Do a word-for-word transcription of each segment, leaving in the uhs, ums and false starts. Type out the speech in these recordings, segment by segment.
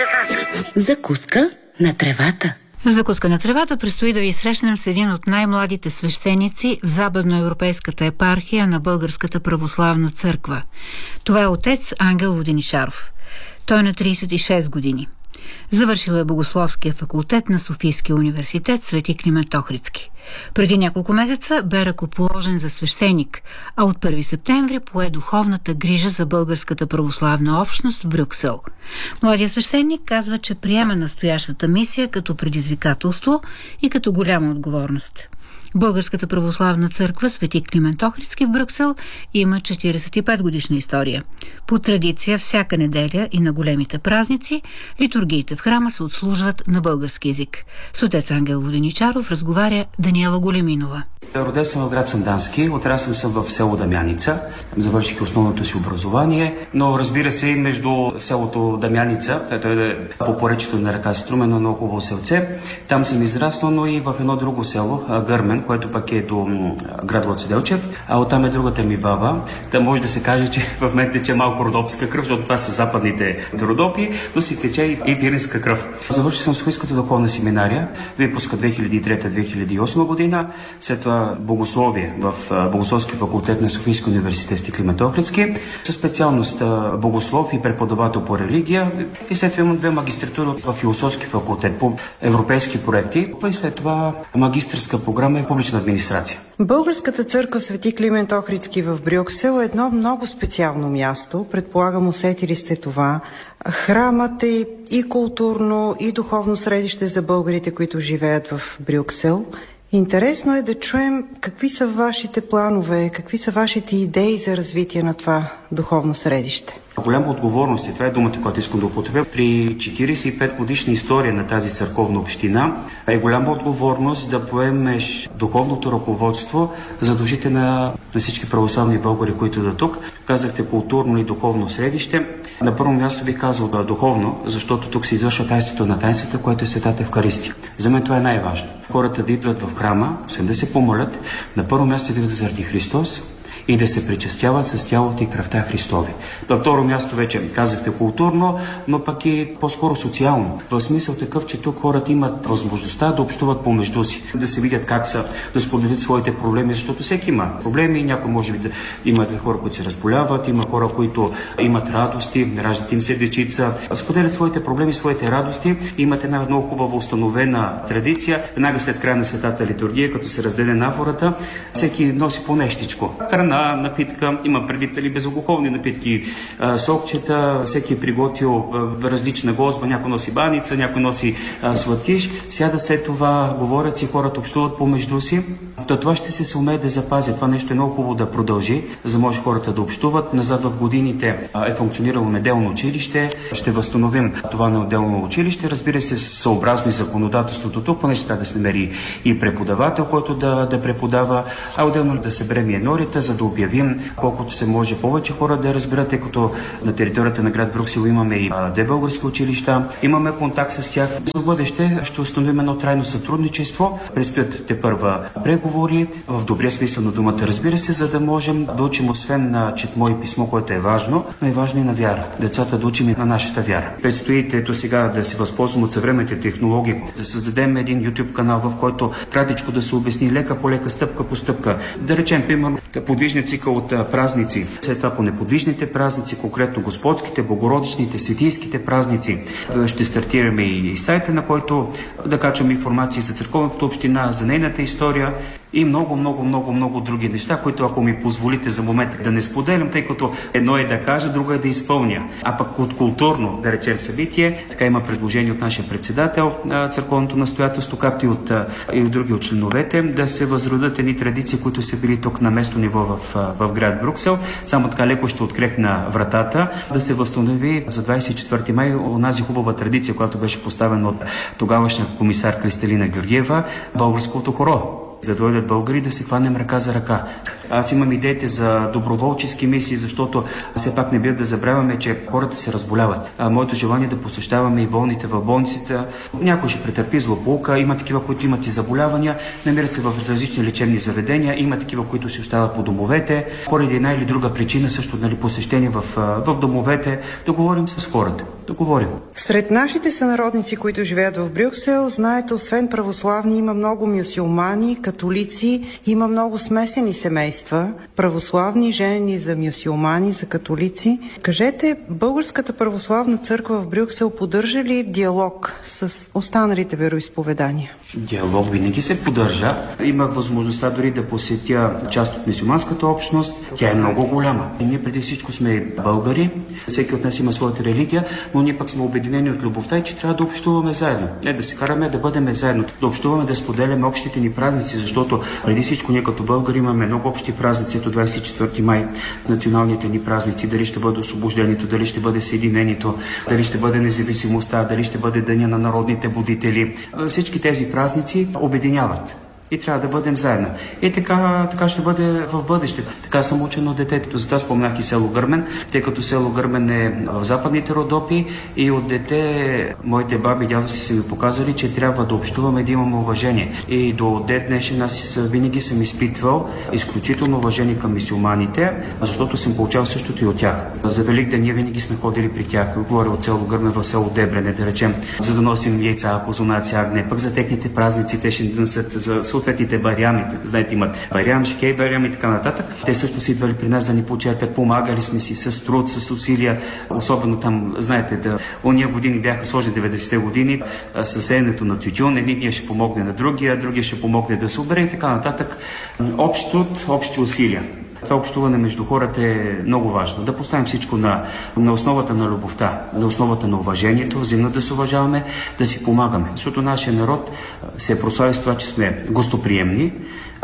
тревата. Закуска на тревата. В Закуска на тревата предстои да ви срещнем с един от най-младите свещеници в западноевропейската епархия на Българската православна църква. Това е отец Ангел Воденичаров. Той е на тридесет и шест години. Завършил е Богословския факултет на Софийския университет Свети Климент Охридски. Преди няколко месеца бе ръкоположен за свещеник, а от първи септември пое духовната грижа за българската православна общност в Брюксел. Младият свещеник казва, че приема настоящата мисия като предизвикателство и като голяма отговорност. Българската православна църква Свети Климент Охридски в Брюксел има четиридесет и пет годишна история. По традиция всяка неделя и на големите празници литургиите в храма се отслужват на български език. С отец Ангел Воденичаров разговаря Даниела Големинова. Роден съм в град Сандански, отрасъл съм в село Дамяница, завърших основното си образование, но разбира се и между селото Дамяница, което е по поречието на река Струмен, но много хубаво селце, там съм израснал, но и в едно друго село, Гърмен, което пък е до град Гоце Делчев, а оттам е другата ми баба. Та може да се каже, че в мен тече малко родопска кръв, защото това са западните родопи, но си тече и пиринска кръв. Завършил съм Софийската духовна семинария, випуска две хиляди и трета - две хиляди и осма година, след това богословие в Богословския факултет на Софийския университет Свети Климент Охридски, със специалност богослов и преподавател по религия, и след това имам две магистратури в Философски факултет по европейски проекти, и след това магистърска програма в публична администрация. Българската църква Свети Климент Охридски в Брюксел е едно много специално място. Предполагам, усетили сте това. Храмът е и културно, и духовно средище за българите, които живеят в Брюксел. Интересно е да чуем какви са вашите планове, какви са вашите идеи за развитие на това духовно средище. Голяма отговорност, и това е думата, която искам да употребя, при четиридесет и пет годишна история на тази църковна община е голяма отговорност да поемеш духовното ръководство за душите на, на всички православни българи, които да тук. Казахте културно и духовно средище. На първо място бих казал да, духовно, защото тук се извършва тайнството на тайнствата, което е Светата Евхаристия. За мен това е най-важно. Хората да идват в храма, освен да се помолят, на първо място да идват заради Христос и да се причастяват с тялото и кръвта Христови. На второ място вече казахте културно, но пък и по-скоро социално. В смисъл такъв, че тук хората имат възможността да общуват помежду си, да се видят как са, да споделят своите проблеми, защото всеки има проблеми, някой може би да имат хора, които се разболяват, има хора, които имат радости, раждат им се дечица, споделят своите проблеми, своите радости, имат една много хубава установена традиция. Веднага след края на Светата литургия, като се разделя нафората, всеки носи по нещичко. На напитка, има предвид ли безалкохолни напитки, а, сокчета, всеки е приготвил а, различна гозба, някой носи баница, някой носи а, сладкиш, сяда след това, говорят си, хората общуват помежду си. То това ще се сумее да запази. Това нещо е много хубаво да продължи, за да може хората да общуват. Назад в годините а, е функционирало неделно училище, ще възстановим това неделно училище, разбира се, съобразно и законодателството тук, понеже трябва да се намери и преподавател, който да, да преподава, а отделно да съберем и енорията, за да обявим колкото се може повече хора да разберат, тъй като на територията на град Брюксел имаме и две български училища, имаме контакт с тях. За бъдеще ще установим едно трайно сътрудничество. Предстоят те първа преговори, в добрия смисъл на думата, разбира се, за да можем да учим освен на четмо и писмо, което е важно, но е важно и на вяра. Децата да учим и на нашата вяра. Предстои ето сега да се възползвам от съвременните технологии, да създадем един YouTube канал, в който кратичко да се обясни лека по лека, стъпка по стъпка. Да речем, примерно, подвижния цикъл от празници, след това по неподвижните празници, конкретно господските, богородичните, светийските празници. Ще стартираме и сайта, на който да качваме информации за църковната община, за нейната история и много, много, много, много други неща, които, ако ми позволите за момент да не споделям, тъй като едно е да кажа, друго е да изпълня. А пък от културно, да речем, събитие, така има предложение от нашия председател на църковното настоятелство, както и от, и от други от членовете, да се възродят едни традиции, които са били тук на местно ниво в, в град Брюксел. Само така леко ще открехна вратата, да се възстанови за двадесет и четвърти май онази хубава традиция, която беше поставена от тогавашния комисар Кристалина Георгиева, българското хоро. Да дойдат българи, да се хванем ръка за ръка. Аз имам идеите за доброволчески мисии, защото все пак не бива да забравяме, че хората се разболяват. А, моето желание е да посещаваме и болните в болницата. Някой ще претърпи злополука, има такива, които имат и заболявания, намират се в различни лечебни заведения, има такива, които си остават по домовете, поради една или друга причина, също нали, посещение в, в домовете, да говорим с хората, да говорим. Сред нашите сънародници, които живеят в Брюксел, знаете, освен православни, има много мюсюлмани, католици, има много смесени семейства, православни, женени за мюсюлмани, за католици. Кажете, Българската православна църква в Брюксел поддържа ли диалог с останалите вероизповедания? Диалог винаги се поддържа. Имах възможността дори да посетя част от мюсюлманската общност. Тя е много голяма. Ние преди всичко сме българи, всеки от нас има своята религия, но ние пък сме обединени от любовта и че трябва да общуваме заедно. Не да се караме, да бъдем заедно, да общуваме, да споделяме общите ни празници, защото преди всичко ние като българи имаме много общи празници. Ето двадесет и четвърти май, националните ни празници, дали ще бъде освобождението, дали ще бъде съединението, дали ще бъде независимостта, дали ще бъде Деня на народните будители. Всички тези празници обединяват. И трябва да бъдем заедно. И така, така ще бъде в бъдеще. Така съм учен от детето. Затова спомнях и село Гърмен, тъй като село Гърмен е в западните Родопи и от дете моите баби и дядовци са ми показали, че трябва да общуваме, да имаме уважение. И до ден днешен аз винаги съм изпитвал изключително уважение към мюсюлманите, защото съм получавал същото и от тях. За Великден ние винаги сме ходили при тях. Говоря от село Гърмен в село Дебрене, да речем, за да носим яйца, козунаци, агне, пък за техните празници те ще носят за съответните барями, знаете, имат барям, шикей барям и така нататък. Те също са идвали при нас да ни почерпят, помагали сме си с труд, с усилия, особено там, знаете, да, ония години бяха сложни деветдесетте години, със сеенето на тютюн, един ще помогне на другия, другия ще помогне да се обере и така нататък. Общ труд, общи усилия. Това общуване между хората е много важно. Да поставим всичко на, на основата на любовта, на основата на уважението, взаимно да се уважаваме, да си помагаме. Защото нашия народ се прослави с това, че сме гостоприемни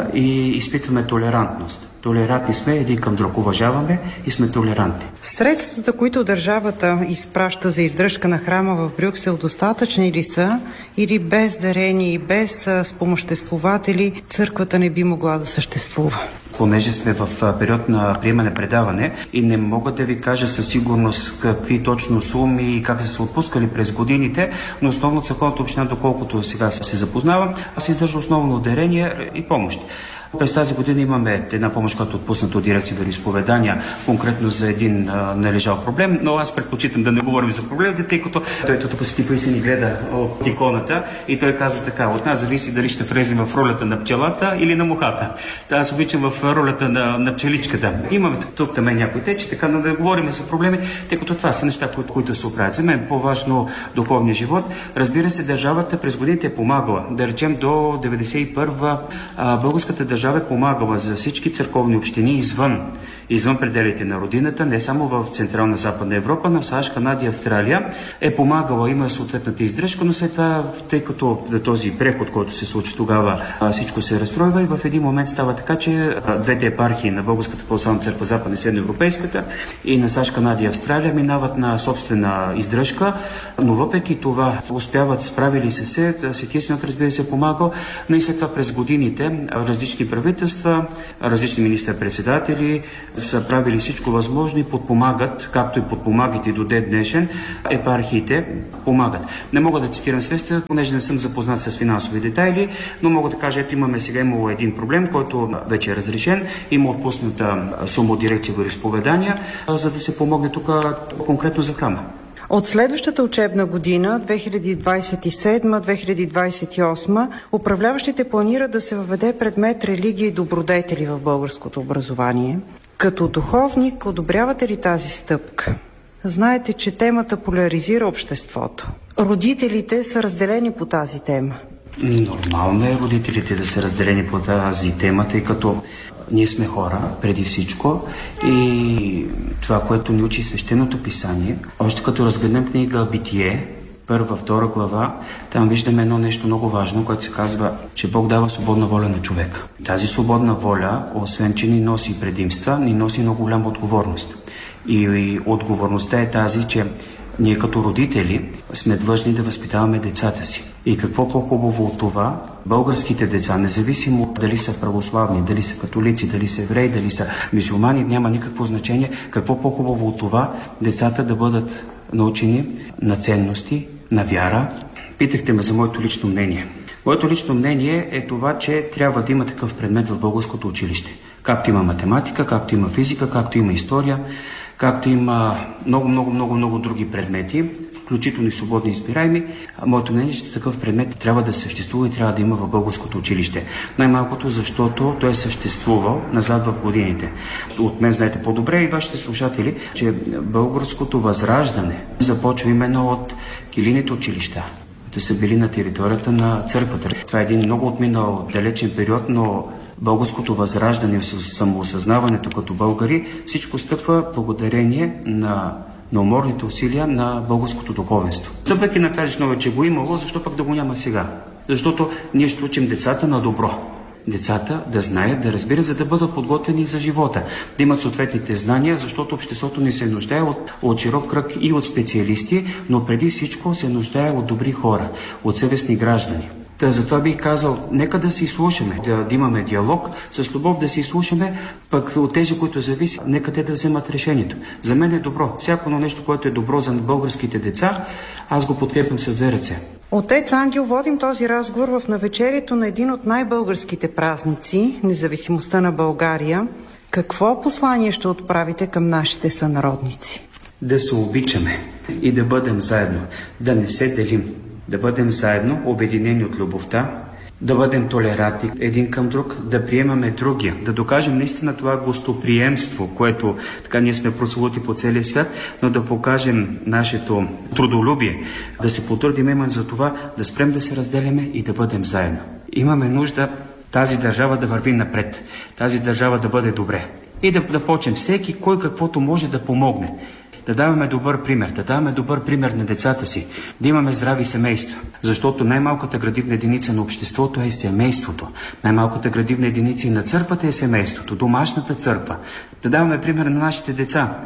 и изпитваме толерантност. Толерантни сме, един към друг уважаваме и сме толерантни. Средствата, които държавата изпраща за издръжка на храма в Брюксел, достатъчни ли са? Или без дарени и без спомоществователи църквата не би могла да съществува? Понеже сме в период на приемане предаване и не мога да ви кажа със сигурност какви точно суми и как са се отпускали през годините, но основно църковната община, доколкото сега се запознавам, се издържа основно дарение и помощ. През тази година имаме една помощ, която е отпусната от дирекция вероизповедания, конкретно за един а, належал проблем, но аз предпочитам да не говорим за проблемите, тъй като той тук Свети Паисий ни гледа от иконата и той каза така: от нас зависи дали ще влезем в ролята на пчелата или на мухата. Та аз обичам в ролята на, на пчеличката. Имаме тук, тук там някои течи, така, но да говорим за проблеми, тъй като това са неща, които, които се оправят. За мен по-важно духовния живот. Разбира се, държавата през годините е помагала. Да речем до деветдесет и първа а, българската държава е помагала за всички църковни общини извън, извън пределите на родината, не само в Централна Западна Европа, но САЩ, Канада и Австралия е помагала, има съответната издръжка, но след това, тъй като този преход, който се случи тогава, всичко се разстройва и в един момент става така, че двете епархии на Българската православна църква, Западна и Средноевропейската, и на САЩ, Канада и Австралия минават на собствена издръжка, но въпреки това успяват, справили се се, Светия Синод, разбира се, е помагал, но и след това през годините различни правителства, различни министър-председатели са правили всичко възможно и подпомагат, както и подпомагат и до ден днешен, епархиите помагат. Не мога да цитирам средства, понеже не съм запознат с финансови детайли, но мога да кажа, ето имаме сега имало един проблем, който вече е разрешен. Има отпусната сума от дирекция вероизповедания, за да се помогне тук конкретно за храма. От следващата учебна година, две хиляди двадесет и седма - две хиляди двадесет и осма, управляващите планират да се въведе предмет религия и добродетели в българското образование. Като духовник, одобрявате ли тази стъпка? Знаете, че темата поляризира обществото. Родителите са разделени по тази тема. Нормално е родителите да са разделени по тази тема, тъй като ние сме хора, преди всичко, и това, което ни учи Свещеното писание, още като разгледнем книга Битие, първа, втора глава, там виждаме едно нещо много важно, което се казва, че Бог дава свободна воля на човека. Тази свободна воля, освен че ни носи предимства, ни носи много голяма отговорност. И, и отговорността е тази, че ние като родители сме длъжни да възпитаваме децата си. И какво по-хубаво от това българските деца, независимо дали са православни, дали са католици, дали са евреи, дали са мюсюлмани, няма никакво значение. Какво по-хубаво от това децата да бъдат научени на ценности, на вяра. Питахте ме за моето лично мнение. Моето лично мнение е това, че трябва да има такъв предмет в българското училище. Както има математика, както има физика, както има история, както има много, много, много, много други предмети, включително и свободни избираеми. Моето мнение е, че такъв предмет трябва да съществува и трябва да има в българското училище. Най-малкото, защото той е съществувал назад в годините. От мен знаете по-добре и вашите слушатели, че българското възраждане започва именно от килийните училища, които са били на територията на църквата. Това е един много отминал далечен период, но българското възраждане и самоосъзнаването като българи, всичко стъпва благодарение на, на уморните усилия на българското духовенство. Стъпвайки на тази основа, че го имало, защо пък да го няма сега? Защото ние ще учим децата на добро. Децата да знаят, да разбират, за да бъдат подготвени за живота, да имат съответните знания, защото обществото ни се нуждае от, от широк кръг и от специалисти, но преди всичко се нуждае от добри хора, от съвестни граждани. Та, затова бих казал, нека да си слушаме, да, да имаме диалог, с любов да си слушаме, пък от тези, които зависи, нека те да вземат решението. За мен е добро. Всяко нещо, което е добро за българските деца, аз го подкрепям с две ръце. Отец Ангел, водим този разговор в навечерието на един от най-българските празници, независимостта на България. Какво послание ще отправите към нашите сънародници? Да се обичаме и да бъдем заедно, да не се делим. Да бъдем заедно, обединени от любовта, да бъдем толерантни един към друг, да приемаме другия, да докажем наистина това гостоприемство, което така ние сме прословути по целия свят, но да покажем нашето трудолюбие, да се потрудим именно за това, да спрем да се разделяме и да бъдем заедно. Имаме нужда тази държава да върви напред, тази държава да бъде добре и да, да почнем всеки кой каквото може да помогне. Да даваме добър пример, да даваме добър пример на децата си, да имаме здрави семейства, защото най-малката градивна единица на обществото е семейството. Най-малката градивна единица и на църквата е семейството, домашната църква. Да даваме пример на нашите деца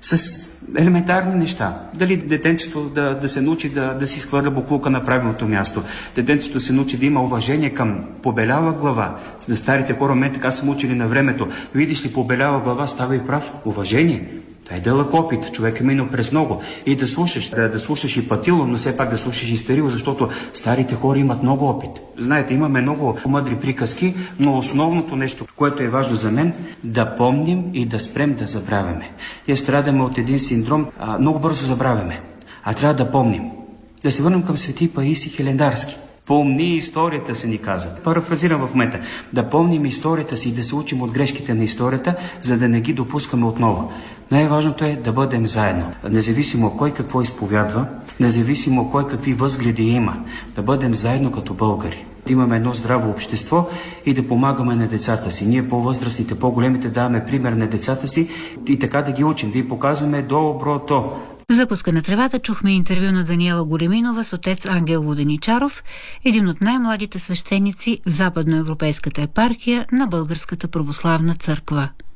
с елементарни неща. Дали детенцето да, да се научи да, да си схвърля боклука на правилното място, детенцето се научи да има уважение към побеляла глава. За старите хора, мен така са учили на времето. Видиш ли побеляла глава, става и прав. Уважение. Това е дълъг опит, човек е минал през много. И да слушаш, да, да слушаш и Патило, но все пак да слушаш и Старило, защото старите хора имат много опит. Знаете, имаме много мъдри приказки, но основното нещо, което е важно за мен, да помним и да спрем да забравяме. Ние страдаме от един синдром, а, много бързо забравяме, а трябва да помним. Да се върнем към свети Паисий Хилендарски. Помни историята, се ни казва. Парафразирам в момента. Да помним историята си и да се учим от грешките на историята, за да не ги допускаме отново. Най-важното е да бъдем заедно. Независимо кой какво изповядва, независимо кой какви възгледи има, да бъдем заедно като българи. Да имаме едно здраво общество и да помагаме на децата си. Ние по-възрастните, по-големите даваме пример на децата си и така да ги учим, да ги показваме доброто. В закуска на тревата чухме интервю на Даниела Големинова с отец Ангел Воденичаров, един от най-младите свещеници в западноевропейската епархия на Българската православна църква.